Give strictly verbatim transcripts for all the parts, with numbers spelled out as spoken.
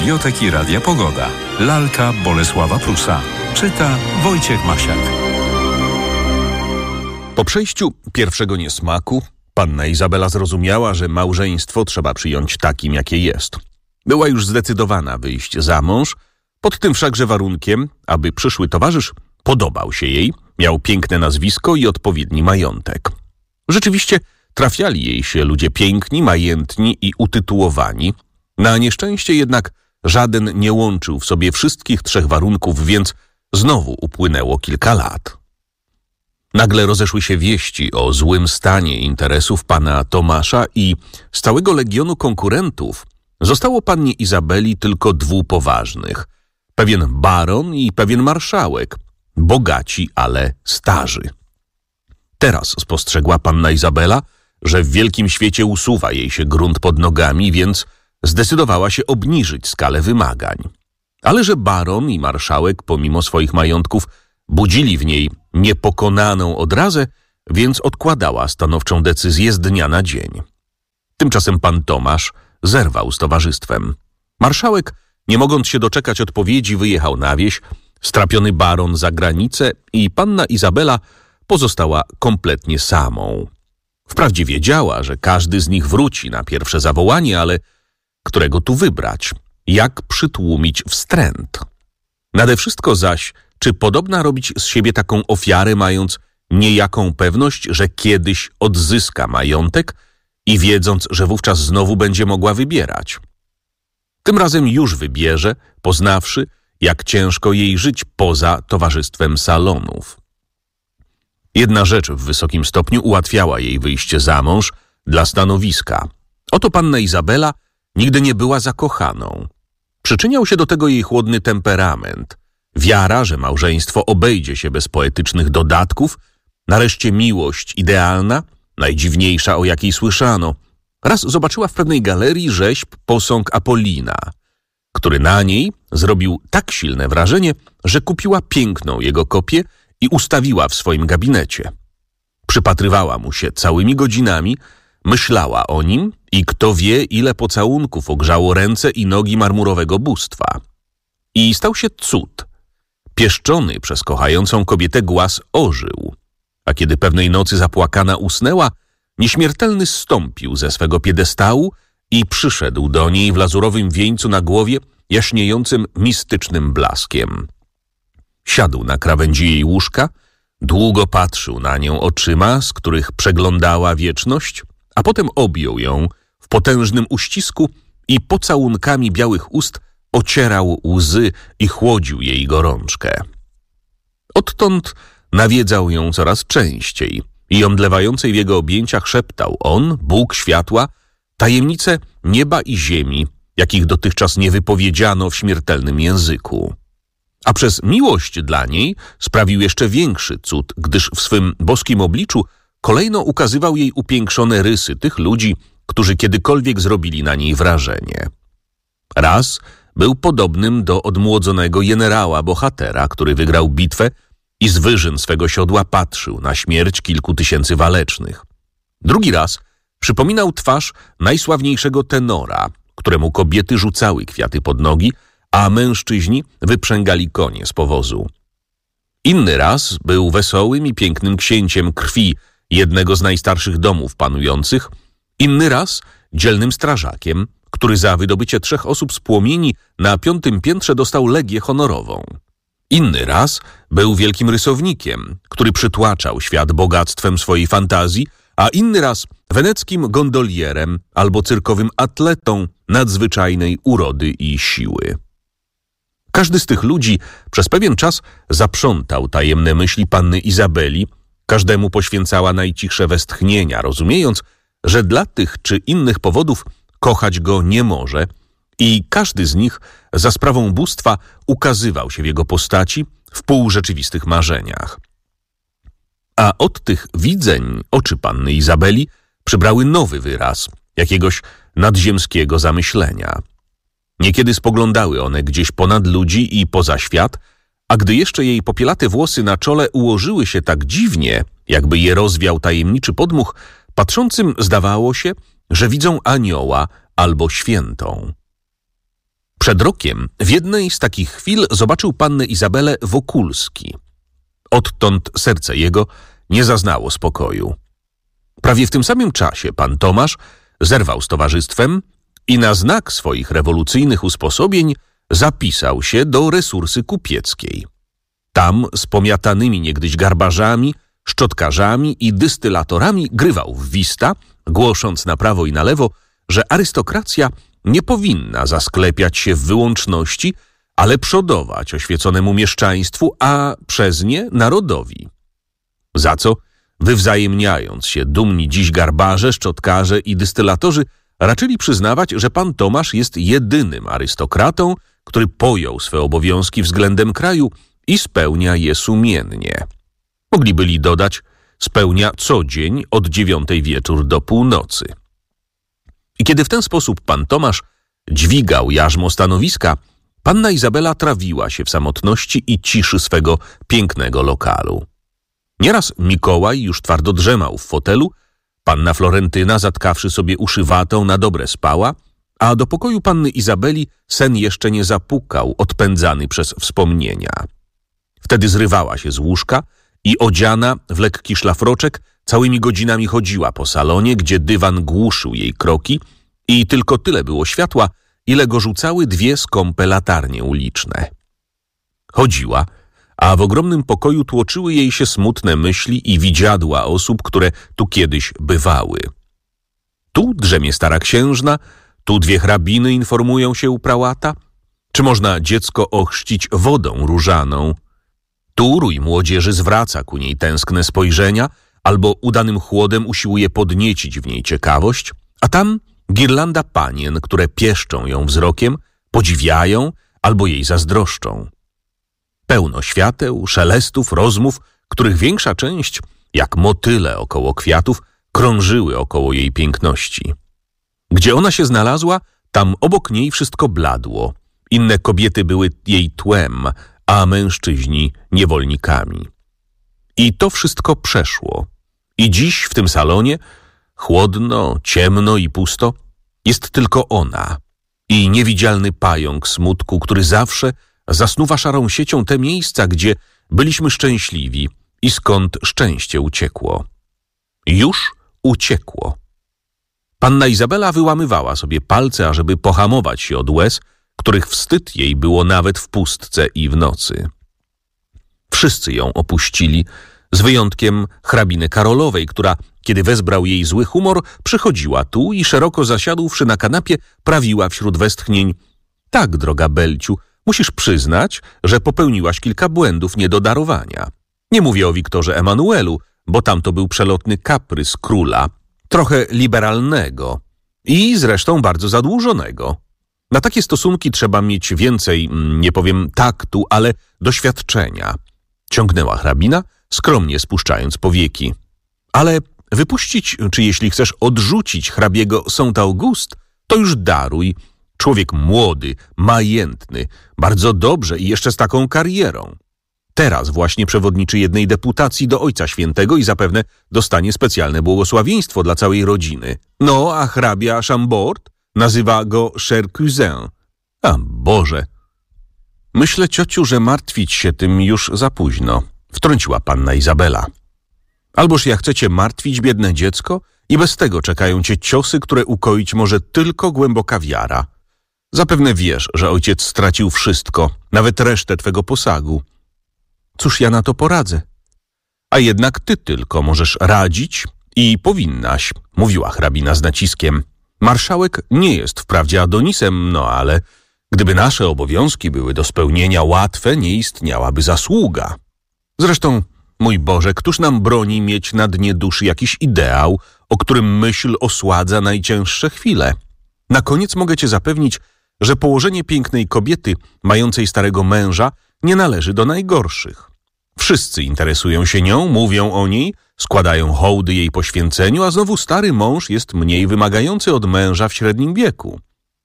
Audioteki Radia Pogoda. Lalka Bolesława Prusa. Czyta Wojciech Masiak. Po przejściu pierwszego niesmaku panna Izabela zrozumiała, że małżeństwo trzeba przyjąć takim, jakie jest. Była już zdecydowana wyjść za mąż, pod tym wszakże warunkiem, aby przyszły towarzysz podobał się jej, miał piękne nazwisko i odpowiedni majątek. Rzeczywiście trafiali jej się ludzie piękni, majętni i utytułowani. Na nieszczęście jednak żaden nie łączył w sobie wszystkich trzech warunków, więc znowu upłynęło kilka lat. Nagle rozeszły się wieści o złym stanie interesów pana Tomasza i z całego legionu konkurentów zostało pannie Izabeli tylko dwóch poważnych. Pewien baron i pewien marszałek, bogaci, ale starzy. Teraz spostrzegła panna Izabela, że w wielkim świecie usuwa jej się grunt pod nogami, więc zdecydowała się obniżyć skalę wymagań. Ale że baron i marszałek, pomimo swoich majątków, budzili w niej niepokonaną odrazę, więc odkładała stanowczą decyzję z dnia na dzień. Tymczasem pan Tomasz zerwał z towarzystwem. Marszałek, nie mogąc się doczekać odpowiedzi, wyjechał na wieś, strapiony baron za granicę i panna Izabela pozostała kompletnie samą. Wprawdzie wiedziała, że każdy z nich wróci na pierwsze zawołanie, ale którego tu wybrać? Jak przytłumić wstręt? Nade wszystko zaś, czy podobna robić z siebie taką ofiarę, mając niejaką pewność, że kiedyś odzyska majątek i wiedząc, że wówczas znowu będzie mogła wybierać? Tym razem już wybierze, poznawszy, jak ciężko jej żyć poza towarzystwem salonów. Jedna rzecz w wysokim stopniu ułatwiała jej wyjście za mąż dla stanowiska. Oto panna Izabela nigdy nie była zakochaną. Przyczyniał się do tego jej chłodny temperament, wiara, że małżeństwo obejdzie się bez poetycznych dodatków, nareszcie miłość idealna, najdziwniejsza, o jakiej słyszano. Raz zobaczyła w pewnej galerii rzeźb posąg Apolina, który na niej zrobił tak silne wrażenie, że kupiła piękną jego kopię i ustawiła w swoim gabinecie. Przypatrywała mu się całymi godzinami, myślała o nim i kto wie, ile pocałunków ogrzało ręce i nogi marmurowego bóstwa. I stał się cud. Pieszczony przez kochającą kobietę głaz ożył, a kiedy pewnej nocy zapłakana usnęła, nieśmiertelny zstąpił ze swego piedestału i przyszedł do niej w lazurowym wieńcu na głowie, jaśniejącym mistycznym blaskiem. Siadł na krawędzi jej łóżka, długo patrzył na nią oczyma, z których przeglądała wieczność, a potem objął ją w potężnym uścisku i pocałunkami białych ust ocierał łzy i chłodził jej gorączkę. Odtąd nawiedzał ją coraz częściej i omdlewającej w jego objęciach szeptał on, Bóg światła, tajemnice nieba i ziemi, jakich dotychczas nie wypowiedziano w śmiertelnym języku. A przez miłość dla niej sprawił jeszcze większy cud, gdyż w swym boskim obliczu kolejno ukazywał jej upiększone rysy tych ludzi, którzy kiedykolwiek zrobili na niej wrażenie. Raz był podobnym do odmłodzonego generała bohatera, który wygrał bitwę i z wyżyn swego siodła patrzył na śmierć kilku tysięcy walecznych. Drugi raz przypominał twarz najsławniejszego tenora, któremu kobiety rzucały kwiaty pod nogi, a mężczyźni wyprzęgali konie z powozu. Inny raz był wesołym i pięknym księciem krwi jednego z najstarszych domów panujących, inny raz dzielnym strażakiem, który za wydobycie trzech osób z płomieni na piątym piętrze dostał legię honorową. Inny raz był wielkim rysownikiem, który przytłaczał świat bogactwem swojej fantazji, a inny raz weneckim gondolierem albo cyrkowym atletą nadzwyczajnej urody i siły. Każdy z tych ludzi przez pewien czas zaprzątał tajemne myśli panny Izabeli, każdemu poświęcała najcichsze westchnienia, rozumiejąc, że dla tych czy innych powodów kochać go nie może i każdy z nich za sprawą bóstwa ukazywał się w jego postaci w półrzeczywistych marzeniach. A od tych widzeń oczy panny Izabeli przybrały nowy wyraz, jakiegoś nadziemskiego zamyślenia. Niekiedy spoglądały one gdzieś ponad ludzi i poza świat, a gdy jeszcze jej popielate włosy na czole ułożyły się tak dziwnie, jakby je rozwiał tajemniczy podmuch, patrzącym zdawało się, że widzą anioła albo świętą. Przed rokiem w jednej z takich chwil zobaczył pannę Izabelę Wokulski. Odtąd serce jego nie zaznało spokoju. Prawie w tym samym czasie pan Tomasz zerwał z towarzystwem i na znak swoich rewolucyjnych usposobień zapisał się do resursy kupieckiej. Tam z pomiatanymi niegdyś garbarzami, szczotkarzami i dystylatorami grywał w wista, głosząc na prawo i na lewo, że arystokracja nie powinna zasklepiać się w wyłączności, ale przodować oświeconemu mieszczaństwu, a przez nie narodowi. Za co, wywzajemniając się dumni dziś garbarze, szczotkarze i dystylatorzy, raczyli przyznawać, że pan Tomasz jest jedynym arystokratą, który pojął swe obowiązki względem kraju i spełnia je sumiennie. Mogli byli dodać, spełnia co dzień od dziewiątej wieczór do północy. I kiedy w ten sposób pan Tomasz dźwigał jarzmo stanowiska, panna Izabela trawiła się w samotności i ciszy swego pięknego lokalu. Nieraz Mikołaj już twardo drzemał w fotelu, panna Florentyna, zatkawszy sobie uszy watą, na dobre spała, a do pokoju panny Izabeli sen jeszcze nie zapukał, odpędzany przez wspomnienia. Wtedy zrywała się z łóżka i odziana w lekki szlafroczek całymi godzinami chodziła po salonie, gdzie dywan głuszył jej kroki i tylko tyle było światła, ile go rzucały dwie skąpe latarnie uliczne. Chodziła, a w ogromnym pokoju tłoczyły jej się smutne myśli i widziadła osób, które tu kiedyś bywały. Tu drzemie stara księżna, tu dwie hrabiny informują się u prałata. Czy można dziecko ochrzcić wodą różaną? Tu rój młodzieży zwraca ku niej tęskne spojrzenia, albo udanym chłodem usiłuje podniecić w niej ciekawość, a tam girlanda panien, które pieszczą ją wzrokiem, podziwiają albo jej zazdroszczą. Pełno świateł, szelestów, rozmów, których większa część, jak motyle około kwiatów, krążyły około jej piękności. Gdzie ona się znalazła, tam obok niej wszystko bladło. Inne kobiety były jej tłem, a mężczyźni niewolnikami. I to wszystko przeszło. I dziś w tym salonie, chłodno, ciemno i pusto, jest tylko ona i niewidzialny pająk smutku, który zawsze zasnuwa szarą siecią te miejsca, gdzie byliśmy szczęśliwi i skąd szczęście uciekło. Już uciekło. Panna Izabela wyłamywała sobie palce, ażeby pohamować się od łez, których wstyd jej było nawet w pustce i w nocy. Wszyscy ją opuścili, z wyjątkiem hrabiny Karolowej, która, kiedy wezbrał jej zły humor, przychodziła tu i szeroko zasiadłszy na kanapie, prawiła wśród westchnień: tak, droga Belciu, musisz przyznać, że popełniłaś kilka błędów nie do darowania. Nie mówię o Wiktorze Emanuelu, bo tamto był przelotny kaprys króla, trochę liberalnego i zresztą bardzo zadłużonego. Na takie stosunki trzeba mieć więcej, nie powiem taktu, ale doświadczenia. Ciągnęła hrabina, skromnie spuszczając powieki. Ale wypuścić, czy jeśli chcesz odrzucić hrabiego Saint-Auguste, to już daruj. Człowiek młody, majętny, bardzo dobrze i jeszcze z taką karierą. Teraz właśnie przewodniczy jednej deputacji do Ojca Świętego i zapewne dostanie specjalne błogosławieństwo dla całej rodziny. No, a hrabia Chambord nazywa go cher cousin. A Boże! Myślę, ciociu, że martwić się tym już za późno, wtrąciła panna Izabela. Alboż ja chcecie martwić biedne dziecko i bez tego czekają cię ciosy, które ukoić może tylko głęboka wiara. Zapewne wiesz, że ojciec stracił wszystko, nawet resztę twego posagu. Cóż ja na to poradzę? A jednak ty tylko możesz radzić i powinnaś, mówiła hrabina z naciskiem. Marszałek nie jest wprawdzie Adonisem, no ale gdyby nasze obowiązki były do spełnienia łatwe, nie istniałaby zasługa. Zresztą, mój Boże, któż nam broni mieć na dnie duszy jakiś ideał, o którym myśl osładza najcięższe chwile? Na koniec mogę cię zapewnić, że położenie pięknej kobiety, mającej starego męża, nie należy do najgorszych. Wszyscy interesują się nią, mówią o niej, składają hołdy jej poświęceniu, a znowu stary mąż jest mniej wymagający od męża w średnim wieku.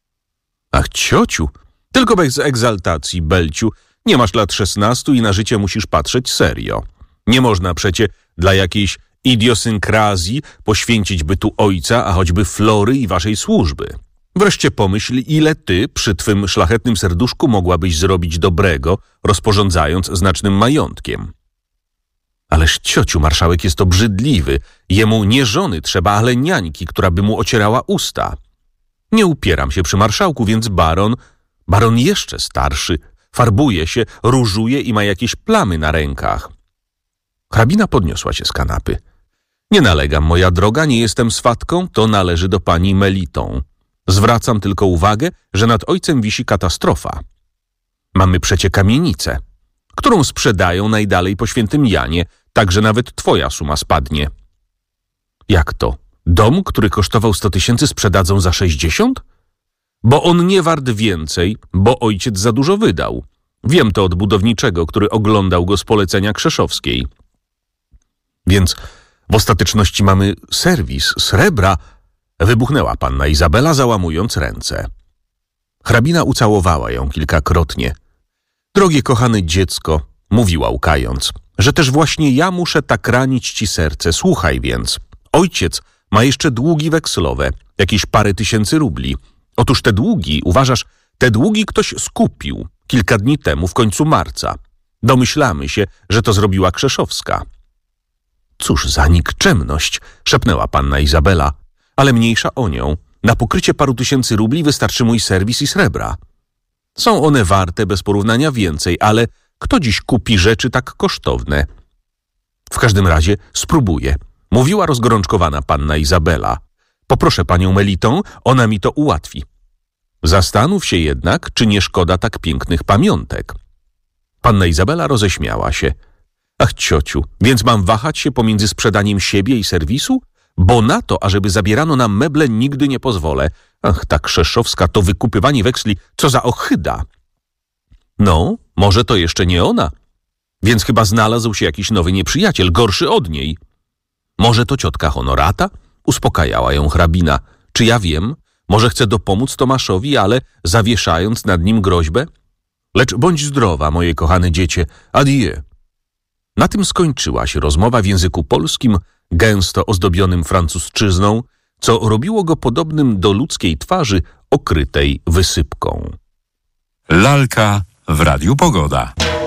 Ach, ciociu, tylko bez egzaltacji, Belciu, nie masz lat szesnastu i na życie musisz patrzeć serio. Nie można przecie dla jakiejś idiosynkrazji poświęcić bytu ojca, a choćby Flory i waszej służby. Wreszcie pomyśl, ile ty przy twym szlachetnym serduszku mogłabyś zrobić dobrego, rozporządzając znacznym majątkiem. Ależ ciociu, marszałek jest obrzydliwy. Jemu nie żony trzeba, ale niańki, która by mu ocierała usta. Nie upieram się przy marszałku, więc baron, baron jeszcze starszy, farbuje się, różuje i ma jakieś plamy na rękach. Hrabina podniosła się z kanapy. Nie nalegam, moja droga, nie jestem swatką, to należy do pani Meliton. Zwracam tylko uwagę, że nad ojcem wisi katastrofa. Mamy przecie kamienicę, którą sprzedają najdalej po Świętym Janie, tak że nawet twoja suma spadnie. Jak to? Dom, który kosztował sto tysięcy, sprzedadzą za sześćdziesiąt? Bo on nie wart więcej, bo ojciec za dużo wydał. Wiem to od budowniczego, który oglądał go z polecenia Krzeszowskiej. Więc w ostateczności mamy serwis srebra, wybuchnęła panna Izabela, załamując ręce. Hrabina ucałowała ją kilkakrotnie. Drogie kochane dziecko, mówiła łkając, że też właśnie ja muszę tak ranić ci serce. Słuchaj więc, ojciec ma jeszcze długi wekslowe, jakieś parę tysięcy rubli. Otóż te długi, uważasz, te długi ktoś skupił kilka dni temu, w końcu marca. Domyślamy się, że to zrobiła Krzeszowska. Cóż za nikczemność, szepnęła panna Izabela, ale mniejsza o nią. Na pokrycie paru tysięcy rubli wystarczy mój serwis i srebra. Są one warte bez porównania więcej, ale kto dziś kupi rzeczy tak kosztowne? W każdym razie spróbuję, mówiła rozgorączkowana panna Izabela. Poproszę panią Meliton, ona mi to ułatwi. Zastanów się jednak, czy nie szkoda tak pięknych pamiątek. Panna Izabela roześmiała się. Ach, ciociu, więc mam wahać się pomiędzy sprzedaniem siebie i serwisu? Bo na to, ażeby zabierano nam meble, nigdy nie pozwolę. Ach, ta Krzeszowska, to wykupywanie weksli, co za ohyda. No, może to jeszcze nie ona. Więc chyba znalazł się jakiś nowy nieprzyjaciel, gorszy od niej. Może to ciotka Honorata? Uspokajała ją hrabina. Czy ja wiem? Może chce dopomóc Tomaszowi, ale zawieszając nad nim groźbę? Lecz bądź zdrowa, moje kochane dziecię. Adieu. Na tym skończyła się rozmowa w języku polskim, gęsto ozdobionym francuszczyzną, co robiło go podobnym do ludzkiej twarzy okrytej wysypką. Lalka w Radiu Pogoda.